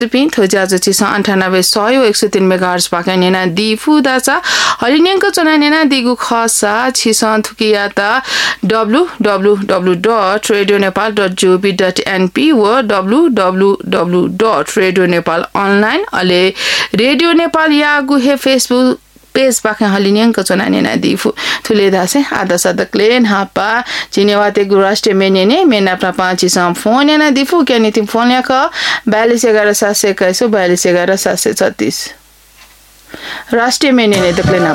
Pin Thoja Chisa Antana Soyo Exutin Megars Bakanina Di Fudasa Halinenko Tonanina Digu Khasa Chisan Tukiata www.radionepal.gov.np or www.radionepal.online Ale Radio Nepal Yagu He Facebook page पाखे हलिनियन को चनाने ना दीफु Thule दासे आधा सदकलेन हापा चिनेवाते गुराष्ट्र मेनेने मेना प्रपांची some phone या ना दीफु क्या नीति phone या का 4211 721 4211 736 राष्ट्रीय मेनेने तकलेना